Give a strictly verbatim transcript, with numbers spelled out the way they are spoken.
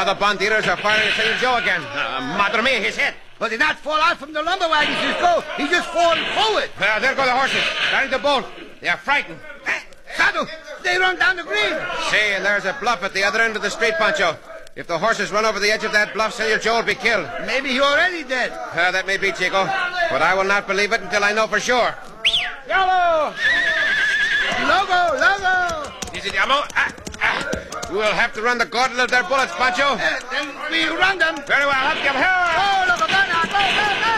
Now the banditos are firing at Senor Joe again. Uh, madre mia, he's hit. But he not fall out from the lumber wagon, Cisco. He just falling forward. Uh, there go the horses. Starting to bolt. They are frightened. Saddle, they run down the green. See, and there's a bluff at the other end of the street, Pancho. If the horses run over the edge of that bluff, Senor Joe will be killed. Maybe he already dead. Uh, that may be, Chico. But I will not believe it until I know for sure. Yellow! Logo, logo! Easy, Diamo. Ah, ah. We'll have to run the gauntlet of their bullets, Pancho. Uh, then we run them. Very well. Let's give her. Oh, logo, gun, go, go, go!